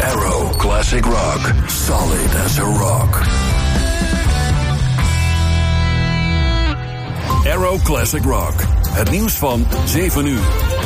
Arrow Classic Rock. Solid as a rock. Arrow Classic Rock. Het nieuws van 7 uur.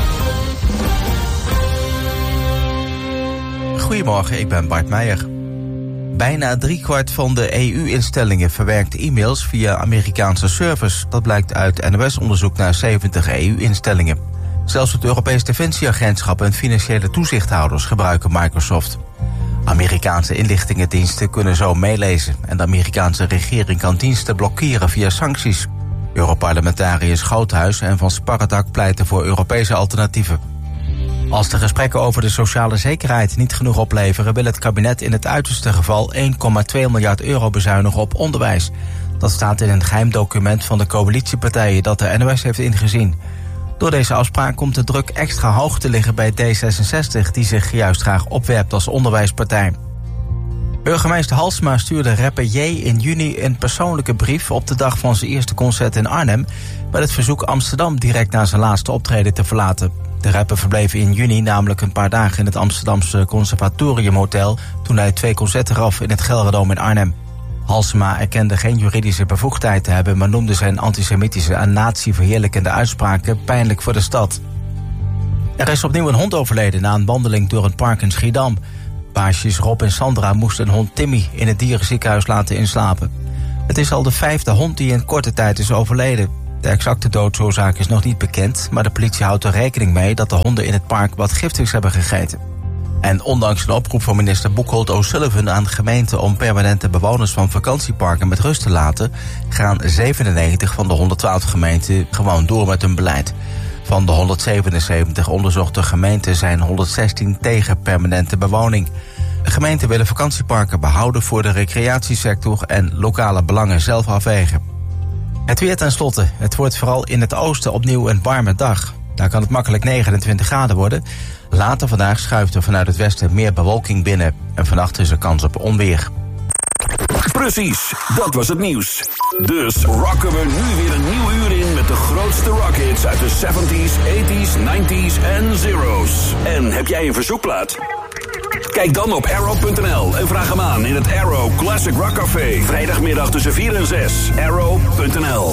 Goedemorgen, ik ben Bart Meijer. Bijna 3/4 van de EU-instellingen verwerkt e-mails via Amerikaanse servers. Dat blijkt uit NOS-onderzoek naar 70 EU-instellingen. Zelfs het Europees Defensieagentschap en financiële toezichthouders gebruiken Microsoft. Amerikaanse inlichtingendiensten kunnen zo meelezen en de Amerikaanse regering kan diensten blokkeren via sancties. Europarlementariërs Groothuis en Van Sparretak pleiten voor Europese alternatieven. Als de gesprekken over de sociale zekerheid niet genoeg opleveren, wil het kabinet in het uiterste geval 1,2 miljard euro bezuinigen op onderwijs. Dat staat in een geheim document van de coalitiepartijen dat de NOS heeft ingezien. Door deze afspraak komt de druk extra hoog te liggen bij D66, die zich juist graag opwerpt als onderwijspartij. Burgemeester Halsema stuurde rapper J in juni een persoonlijke brief op de dag van zijn eerste concert in Arnhem met het verzoek Amsterdam direct na zijn laatste optreden te verlaten. De rapper verbleef in juni namelijk een paar dagen in het Amsterdamse Conservatoriumhotel toen hij 2 concerten gaf in het Gelredome in Arnhem. Halsema erkende geen juridische bevoegdheid te hebben, maar noemde zijn antisemitische en nazi-verheerlijkende uitspraken pijnlijk voor de stad. Er is opnieuw een hond overleden na een wandeling door een park in Schiedam. Paasjes Rob en Sandra moesten hond Timmy in het dierenziekenhuis laten inslapen. Het is al de 5e hond die in korte tijd is overleden. De exacte doodsoorzaak is nog niet bekend, maar de politie houdt er rekening mee dat de honden in het park wat giftigs hebben gegeten. En ondanks een oproep van minister Boekholt O'Sullivan aan gemeenten om permanente bewoners van vakantieparken met rust te laten, gaan 97 van de 112 gemeenten gewoon door met hun beleid. Van de 177 onderzochte gemeenten zijn 116 tegen permanente bewoning. De gemeenten willen vakantieparken behouden voor de recreatiesector en lokale belangen zelf afwegen. Het weer tenslotte. Het wordt vooral in het oosten opnieuw een warme dag. Daar kan het makkelijk 29 graden worden. Later vandaag schuift er vanuit het westen meer bewolking binnen. En vannacht is er kans op onweer. Precies, dat was het nieuws. Dus rocken we nu weer een nieuw uur in met de grootste rockhits uit de 70s, 80s, 90s en zeros. En heb jij een verzoekplaat? Kijk dan op arrow.nl en vraag hem aan in het Arrow Classic Rock Café. Vrijdagmiddag tussen 4 en 6. Arrow.nl.